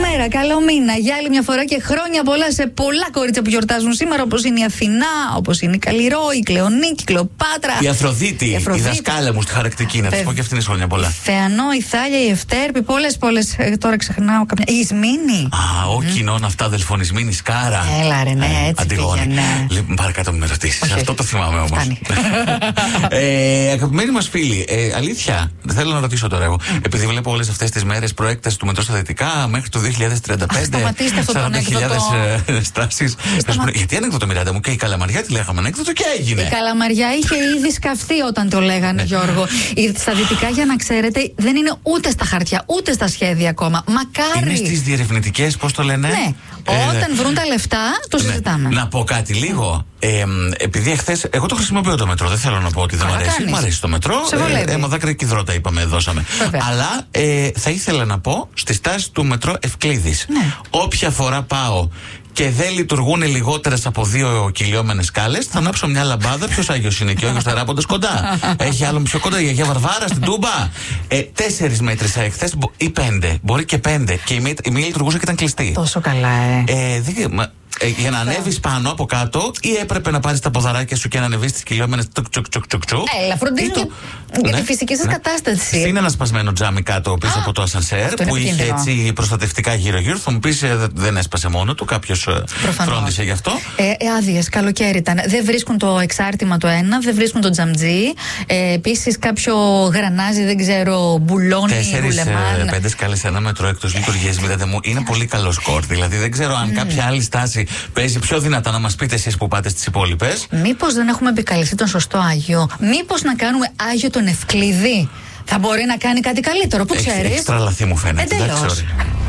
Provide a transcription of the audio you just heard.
Καλημέρα, καλό μήνα. Για άλλη μια φορά και χρόνια πολλά σε πολλά κορίτσια που γιορτάζουν σήμερα, όπως είναι η Αθηνά, όπως είναι η Καλλιρό, η Κλεονίκη, η Κλεοπάτρα. Η Αφροδίτη, η δασκάλα μου στη χαρακτική, να τη πω και αυτήν χρόνια πολλά. Θεανό, η Θάλια, η Ευτέρπη, πολλές. Τώρα ξεχνάω κάποια. Η Ισμήνη. Α, ο κοινών αυτά, αδελφονισμένη Σκάρα. Έλα, ρε, ναι, έτσι πήγαινε. Λοιπόν, παρακάτω με ρωτήσεις. Αυτό το θυμάμαι όμως. Αγαπημένοι μας φίλοι, αλήθεια, θέλω να ρωτήσω τώρα εγώ. Επειδή βλέπω όλες αυτές τις μέρες προέκταση του μετρό στα δυτικά μέχρι το 2035. 40.000 στάσεις. Γιατί ανέκδοτο, Μιράντα μου, και η Καλαμαριά τη λέγαμε ανέκδοτο και έγινε. Η Καλαμαριά είχε ήδη σκαφτεί όταν το λέγανε, Γιώργο. Στα δυτικά, για να ξέρετε, δεν είναι ούτε στα χαρτιά, ούτε στα σχέδια ακόμα. Μακάρι. Είναι στις διερευνητικές, πώς το λένε. Ναι. Όταν βρουν τα λεφτά, το συζητάμε. Να πω κάτι λίγο. Επειδή εχθές, εγώ το χρησιμοποιώ το μετρό, δεν θέλω να πω ότι δεν μου αρέσει. Μου αρέσει το μετρό. Δάκρυα και υδρότα είπαμε, δώσαμε. Αλλά θα ήθελα να πω στη στάση του μετρό Ευκλήδης. Ναι. Όποια φορά πάω και δεν λειτουργούν λιγότερες από 2 κυλιόμενες σκάλες, θα ανάψω μια λαμπάδα. Ποιος Άγιος είναι και ο Άγιος Θεράποντας κοντά. Έχει άλλον πιο κοντά, η Αγία Βαρβάρα στην Τούμπα. 4 μέτρησα εχθές ή 5. Μπορεί και 5. Και η μία λειτουργούσε και ήταν κλειστή. Τόσο καλά, για να ανέβεις πάνω από κάτω, ή έπρεπε να πάρεις τα ποδαράκια σου και να ανεβείς τις κυλιόμενες τσουκ. Έλα, φροντίζει για τη φυσική σας κατάσταση. Είναι ένα σπασμένο τζάμι κάτω πίσω από το ασανσέρ που είχε έτσι προστατευτικά γύρω-γύρω. Θα μου πεις, δεν έσπασε μόνο του, κάποιος φρόντισε γι' αυτό. Άδειες, καλοκαίρι ήταν. Δεν βρίσκουν το εξάρτημα το ένα, δεν βρίσκουν το τζαμτζί. Επίσης κάποιο γρανάζι, δεν ξέρω, μπουλόνι, 4-5 σκάλες σε ένα μετρό εκτός λειτουργίας. Είναι πολύ καλό σκορ. Δηλαδή δεν ξέρω αν κάποια άλλη στάση παίζει πιο δυνατά, να μας πείτε εσείς που πάτε στις υπόλοιπες. Μήπως δεν έχουμε επικαλεστεί τον σωστό Άγιο. Μήπως να κάνουμε Άγιο τον Ευκλήδη. Θα μπορεί να κάνει κάτι καλύτερο, που ξέρεις. Έχει τραλαθεί, μου φαίνεται. Εντελώς.